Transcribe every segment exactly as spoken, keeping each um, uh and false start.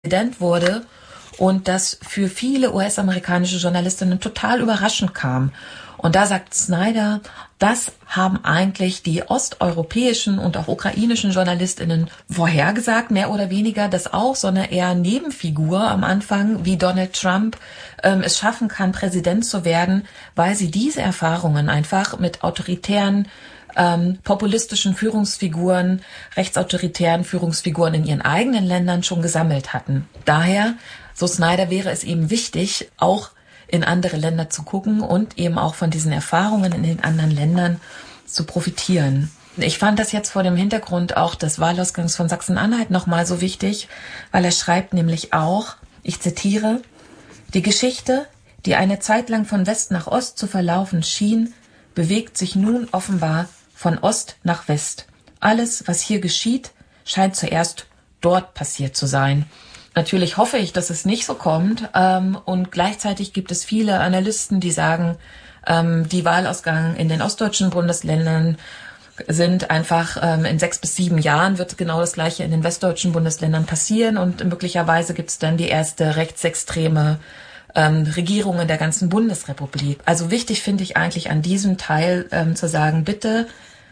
Präsident wurde und das für viele U S-amerikanische Journalistinnen total überraschend kam. Und da sagt Snyder, das haben eigentlich die osteuropäischen und auch ukrainischen JournalistInnen vorhergesagt, mehr oder weniger, dass auch so eine eher Nebenfigur am Anfang wie Donald Trump ähm, es schaffen kann, Präsident zu werden, weil sie diese Erfahrungen einfach mit autoritären, ähm, populistischen Führungsfiguren, rechtsautoritären Führungsfiguren in ihren eigenen Ländern schon gesammelt hatten. Daher, so Snyder, wäre es eben wichtig, auch in andere Länder zu gucken und eben auch von diesen Erfahrungen in den anderen Ländern zu profitieren. Ich fand das jetzt vor dem Hintergrund auch des Wahlausgangs von Sachsen-Anhalt nochmal so wichtig, weil er schreibt nämlich auch, ich zitiere, die Geschichte, die eine Zeit lang von West nach Ost zu verlaufen schien, bewegt sich nun offenbar von Ost nach West. Alles, was hier geschieht, scheint zuerst dort passiert zu sein. Natürlich hoffe ich, dass es nicht so kommt. Ähm, und gleichzeitig gibt es viele Analysten, die sagen, ähm, die Wahlausgang in den ostdeutschen Bundesländern sind einfach ähm, in sechs bis sieben Jahren wird genau das Gleiche in den westdeutschen Bundesländern passieren. Und möglicherweise gibt es dann die erste rechtsextreme ähm, Regierung in der ganzen Bundesrepublik. Also wichtig finde ich eigentlich an diesem Teil ähm, zu sagen, bitte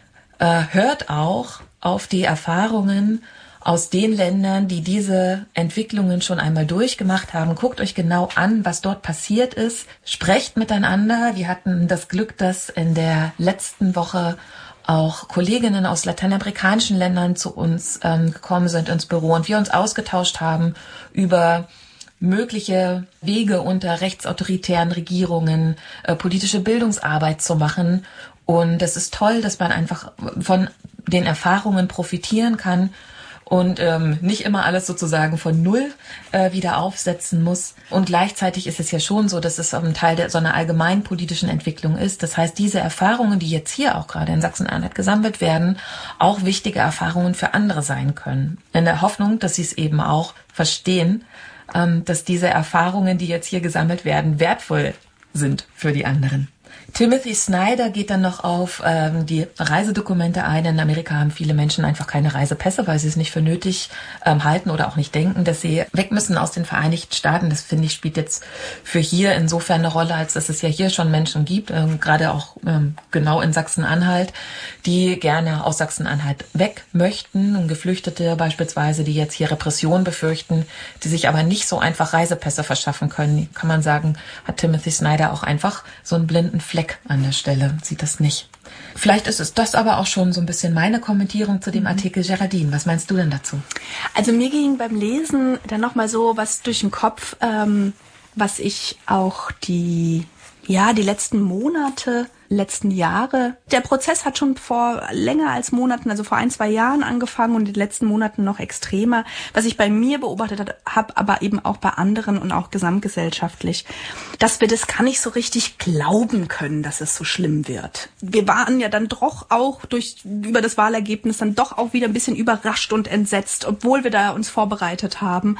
äh, hört auch auf die Erfahrungen aus den Ländern, die diese Entwicklungen schon einmal durchgemacht haben. Guckt euch genau an, was dort passiert ist. Sprecht miteinander. Wir hatten das Glück, dass in der letzten Woche auch Kolleginnen aus lateinamerikanischen Ländern zu uns ähm, gekommen sind ins Büro und wir uns ausgetauscht haben über mögliche Wege unter rechtsautoritären Regierungen, äh, politische Bildungsarbeit zu machen. Und es ist toll, dass man einfach von den Erfahrungen profitieren kann und ähm, nicht immer alles sozusagen von Null äh, wieder aufsetzen muss. Und gleichzeitig ist es ja schon so, dass es ein Teil der so einer allgemeinen politischen Entwicklung ist. Das heißt, diese Erfahrungen, die jetzt hier auch gerade in Sachsen-Anhalt gesammelt werden, auch wichtige Erfahrungen für andere sein können. In der Hoffnung, dass sie es eben auch verstehen, ähm, dass diese Erfahrungen, die jetzt hier gesammelt werden, wertvoll sind für die anderen. Timothy Snyder geht dann noch auf ähm, die Reisedokumente ein. In Amerika haben viele Menschen einfach keine Reisepässe, weil sie es nicht für nötig ähm, halten oder auch nicht denken, dass sie weg müssen aus den Vereinigten Staaten. Das, finde ich, spielt jetzt für hier insofern eine Rolle, als dass es ja hier schon Menschen gibt, ähm, gerade auch ähm, genau in Sachsen-Anhalt, die gerne aus Sachsen-Anhalt weg möchten. Und Geflüchtete beispielsweise, die jetzt hier Repression befürchten, die sich aber nicht so einfach Reisepässe verschaffen können. Kann man sagen, hat Timothy Snyder auch einfach so einen blinden Fleck an der Stelle, sieht das nicht. Vielleicht ist es das aber auch schon so ein bisschen meine Kommentierung zu dem Artikel. Geraldine, was meinst du denn dazu? Also mir ging beim Lesen dann nochmal so was durch den Kopf, ähm, was ich auch die, ja, die letzten Monate, letzten Jahre, der Prozess hat schon vor länger als Monaten, also vor ein, zwei Jahren angefangen und in den letzten Monaten noch extremer, was ich bei mir beobachtet habe, aber eben auch bei anderen und auch gesamtgesellschaftlich, dass wir das gar nicht so richtig glauben können, dass es so schlimm wird. Wir waren ja dann doch auch durch über das Wahlergebnis dann doch auch wieder ein bisschen überrascht und entsetzt, obwohl wir da uns vorbereitet haben.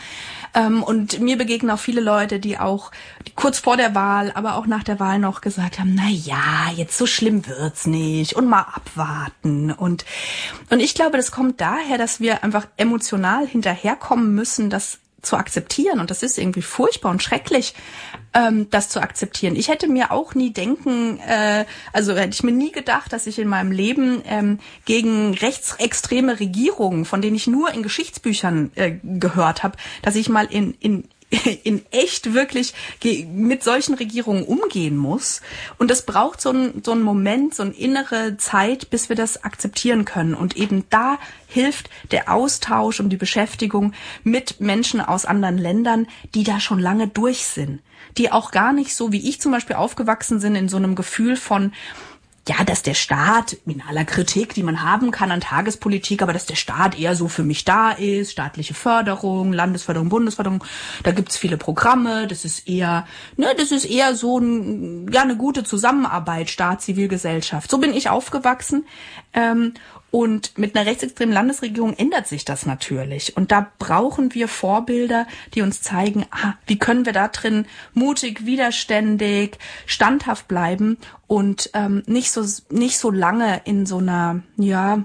Und mir begegnen auch viele Leute, die auch die kurz vor der Wahl, aber auch nach der Wahl noch gesagt haben, na ja, jetzt so schlimm wird's nicht und mal abwarten. Und, und ich glaube, das kommt daher, dass wir einfach emotional hinterherkommen müssen, das zu akzeptieren. Und das ist irgendwie furchtbar und schrecklich, ähm, das zu akzeptieren. Ich hätte mir auch nie denken, äh, also hätte ich mir nie gedacht, dass ich in meinem Leben ähm, gegen rechtsextreme Regierungen, von denen ich nur in Geschichtsbüchern äh, gehört habe, dass ich mal in in in echt wirklich mit solchen Regierungen umgehen muss. Und das braucht so einen, so einen Moment, so eine innere Zeit, bis wir das akzeptieren können. Und eben da hilft der Austausch und die Beschäftigung mit Menschen aus anderen Ländern, die da schon lange durch sind. Die auch gar nicht so, wie ich zum Beispiel aufgewachsen sind, in so einem Gefühl von, ja, dass der Staat, in aller Kritik, die man haben kann an Tagespolitik, aber dass der Staat eher so für mich da ist, staatliche Förderung, Landesförderung, Bundesförderung, da gibt's viele Programme, das ist eher, ne, das ist eher so ein, ja, eine gute Zusammenarbeit, Staat, Zivilgesellschaft. So bin ich aufgewachsen, ähm, und mit einer rechtsextremen Landesregierung ändert sich das natürlich. Und da brauchen wir Vorbilder, die uns zeigen, ah, wie können wir da drin mutig, widerständig, standhaft bleiben und ähm, nicht so nicht so lange in so einer, ja,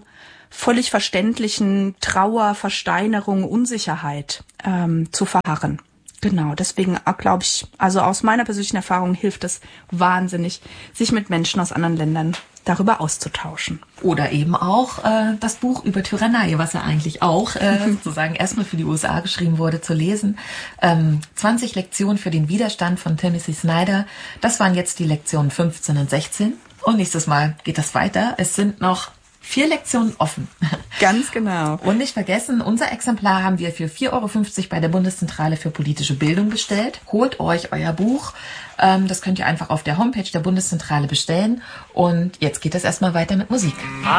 völlig verständlichen Trauer, Versteinerung, Unsicherheit ähm, zu verharren. Genau, deswegen glaube ich, also aus meiner persönlichen Erfahrung hilft es wahnsinnig, sich mit Menschen aus anderen Ländern darüber auszutauschen. Oder eben auch äh, das Buch über Tyrannei, was ja eigentlich auch äh, sozusagen erstmal für die U S A geschrieben wurde, zu lesen. Ähm, zwanzig Lektionen für den Widerstand von Timothy Snyder. Das waren jetzt die Lektionen fünfzehn und sechzehn. Und nächstes Mal geht das weiter. Es sind noch vier Lektionen offen. Ganz genau. Und nicht vergessen, unser Exemplar haben wir für vier Euro fünfzig bei der Bundeszentrale für politische Bildung bestellt. Holt euch euer Buch. Das könnt ihr einfach auf der Homepage der Bundeszentrale bestellen. Und jetzt geht es erstmal weiter mit Musik.